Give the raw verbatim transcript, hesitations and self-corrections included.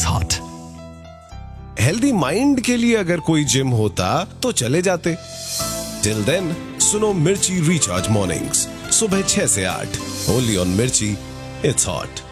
Hot. Healthy mind के लिए अगर कोई जिम होता तो चले जाते। टिल देन सुनो मिर्ची रिचार्ज मॉर्निंग्स सुबह छह से आठ, ओनली ऑन मिर्ची, इट्स हॉट।